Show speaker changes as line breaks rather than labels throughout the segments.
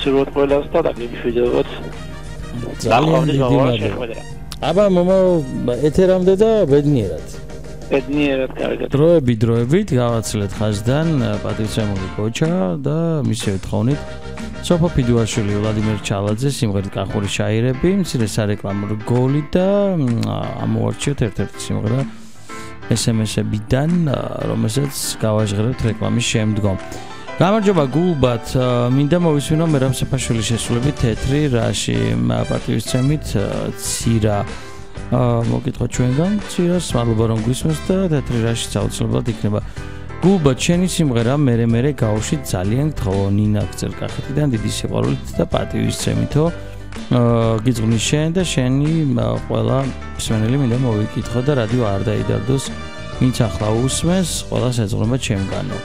გისურვებთ ყველას და დაგიფიდებოთ.
ძალიან დიდი მადლობა. აბა მომა ეთერამდე და ბედნიერად.
ბედნიერად კარგად.
დროებით გავაცილეთ ხაზიდან პატივცემული კოჩა და მისივე თხოვნით სოფო ფიდუაშვილი, ვლადიმერ ჩალაძე, სიმღერით კახური შაირები, მცირე სარეკლამო გოლი და ამოვარჩიოთ ერთ-ერთი სიმღერა SMS-ებიდან, რომელსაც გავაჟღერებთ რეკლამის შემდგომ. გამარჯობა გულბათ, მინდა მოვისმინო მერაბ საფაშვილის შესრულებით თეთრი რაში, პატივისცემით ცირა. მოგკითხოთ ჩვენგან ცირას, მადლობა რომ გვისმენთ და თეთრი რაში აუცილებლად იქნება. გულბათ, შენი სიმღერა მერე გავში ძალიან გთხოვ, ნინა გწერკახეთიდან დიდი სიყვარულით და პატივისცემითო. გიძღვნის შენ და შენი ყველა მსმენელი მინდა მოვიკითხო და რადიო არ დაიდარდოს, ვინც ახლა უსმენს, ყველას ეძღვნება ჩემგანო.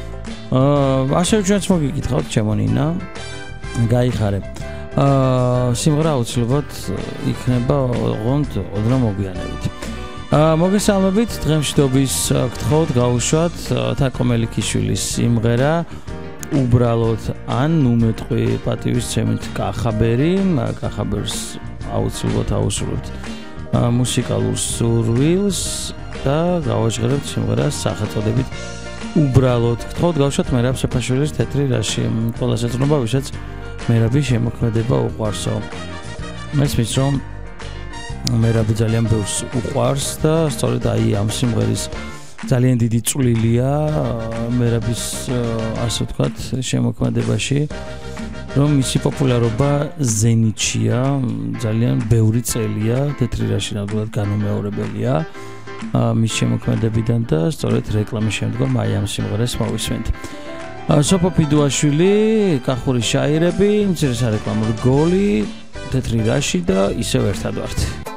ასევე ჩვენც მოგიკითხავთ ჩემო ნინა, გაიხარე. სიმღერა აუცილებლად იქნება ოღონდ ოდნავ მოგვიანებით. მოგესალმებით, დღემშვიდობის გთხოვთ გაუშვათ თაკო მელიქიშვილის სიმღერა უბრალოდ ან ნუმეტყვი პატივისცემით კახაბერი, კახაბერს აუცილებლად აუსრულებთ მუსიკალურ სურვილს და გავაჟღერებთ სიმღერას სახელწოდებით უბრალოდ. გთხოვთ გაუშვათ მერაბ საფაშვილის თეთრი რაში, ყველას ეძღვნება, ვისაც მერაბის შემოქმედება უყვარსო. მესმის რომ მერაბი ძალიან ბევრს უყვარს და სწორედ აი ამ სიმღერის ძალიან დიდი წვლილია მერაბის ასე ვთქვათ შემოქმედებაში, რომ მისი პოპულარობა ზენიტშია, ძალიან ბევრი წელია, თეთრი რაში ნამდვილად განუმეორებელია მის შემოქმედებიდან და სწორედ რეკლამის შემდგომ აი ამ სიმღერას მოვისმენთ. სოფო ფიდუაშვილი, კახური შაირები, მცირე სარეკლამო გოლი, თეთრი რაში და ისევ ერთად ვართ.